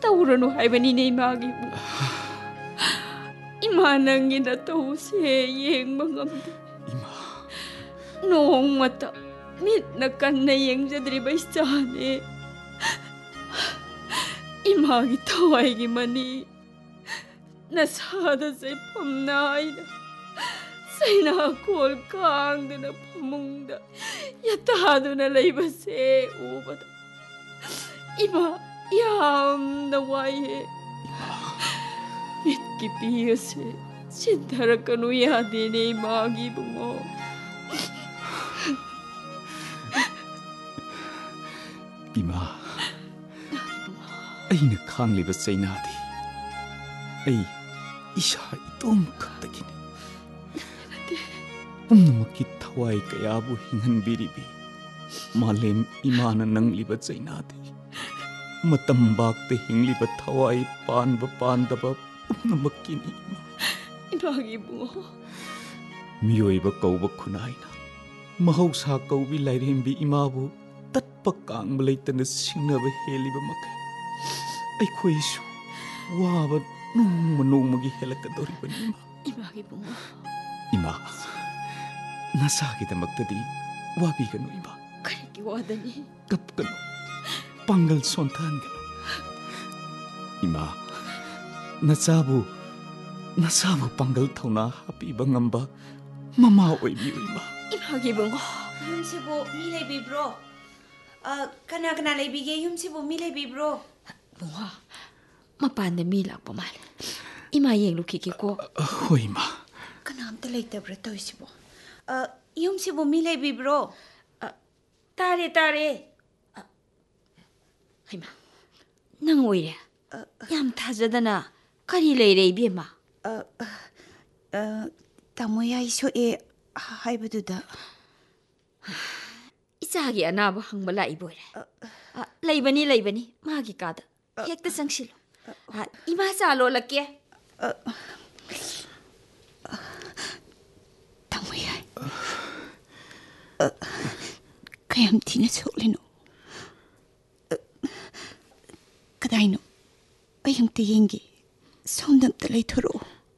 तौरनु हाइबनिने Imangi इमा नंगी नतौसे येंबा ngamde इमा नोंमता मितना कन्ना येंगजद्रिबा इचाने इमागी थवाइगी मनी नसादा सेफम नाइना सैना कोल कांगदना फमुंगदा यतादुना लैबसे उबदा इमा यामना वाइहे मितकी पियसे सिद्धरकनु यादेने इमागी बुंगो इमा अइना खांगलिबा सैनादी अइ इशा इतोम खतगिनी पुनमकी थवाई कयाबु हिंगनबिरिबि मालेम इमाना नंगलिबा सैनादी मतम बागते हिंगलिबा थवाई पानबा पानदबा पुनमकीनी इमागी बुंगो मियोइबा कौबा खुनाइना महौसा कौबि लाइरेंबि इमाबु तत्पा कांगबा लैतना सिंगनबा हेलिबा मखै अइखोइसु वाबा नोंमगी हेलकदोरिबनि इमागी बुंगो इमा नसागिदमक्तदि वाबिगनु इमा करिगी वादनी कपकनु पांगल सोंथानगनु इमा नसाबु पांगल थौना हापीबा ngamba ममा ओइबिउ इमा इमागी बुंगो यूमसिबो मी लेबिब्रो कना कना लेबिगे यूमसिबो मी लेबिब्रो बुंगो मपानदा मी लाकपा माले इमा येंगलुखिकेको होय इमा कनामता लेतब्रा तोइसिबो यूमसिबो मी लेबिब्रो तारे तारे इमा नंग ओइरे याम थाजदना करी लेरे इबेमा तामोयाई सोए हाइबदुदा इचागी अनाब हंगबा लाइबोरे लेबनी मागी कादा हेक्ता संगसिलो इमा चालो लके तामोयाई कयम थिने सोलिनो कदाइनो अयंगते येंगे सोंदमता लेथरो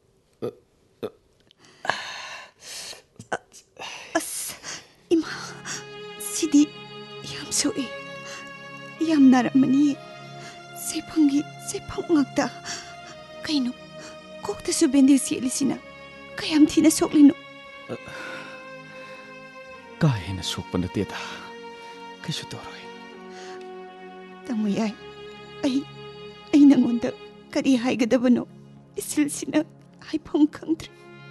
इमा सिदी याम सोए याम नारमनी सेफंग ngakta kaino kokta su bende sielisina kayam thina soklino काहेन सोकपन तेदा कैसु तोरoi तामोयाई आई नंगोंदा करी हाइगदबनो इसिलसिना हाइफम खंद्रे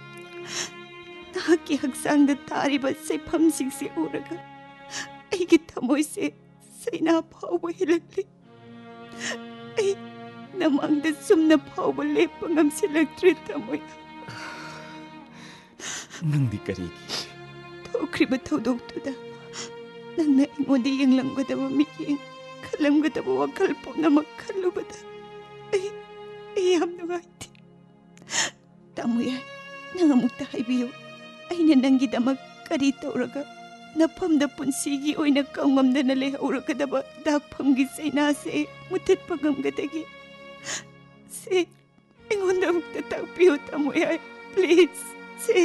ताकि हक्सांग तारीब सेफम सिंगसे उरगा आइगी थमोइसे सैना फावबो हेलक्ले आई नमंगदा सुमना फावबो लेपा ngamसिलक्त्रे तामोया नंदी करीगी थोख्रिबा थौदोक्तुदा नंगना इंगोंदा येंगलंगदबा मियेंग खलंगदबा वखल पुनमक खलुबदा आई याम नुगाइते तामोया नंग अमुक्ता हाइबियो अइना नंगीदमक करी तौरगा नफमदा पुंसीगी ओइना कंगमदना लेहौरगदबा दागफमगी सैनासे मुथतपा गमगदगी से इंगोंदा अमुक्ता ताकपियो तामोया प्लीज से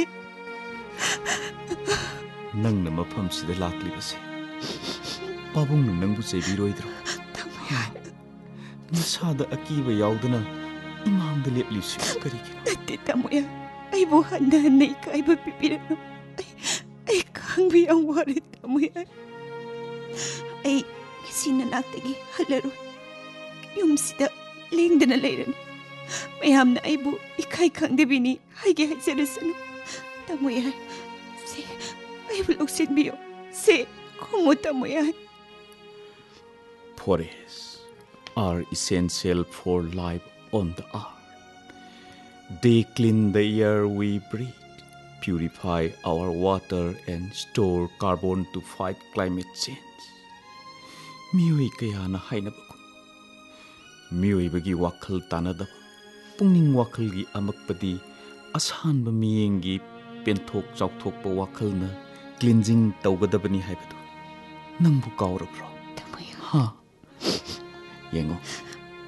नंगना मफमसिदा लाक्लिबसे पाबुंगना नंगबु चैबिरोइद्रो तामोया नसादा अकीबा याउदना इमांगदा लेप्लिसु करिगे नत्ते तामोया आइबो हन्ना इकाइबा पिपिरनो आई कांगबि याम वारे तामोया आई सिना नाक्तगी हलरो यूमसिदा लेंगदना लेरनी मयामना आइबो इकाइ खांगदेबिनी हाइगे हाइजरसनु तामोया से आइबो लोक्सिनबियो से खोमो तामोया Forests are essential for life on the earth. They clean the air we breathe, purify our water and store carbon to fight climate change. Miyoi kayana hainabako. Miyoi bagi wakhal tanadaba. Pungning wakhal gi amakpadi asan ba miyengi penthok chauthok pa wakhal na cleansing tawgadabani haibadu. Nangbu kaurabro. तामोया Ha. Yengo.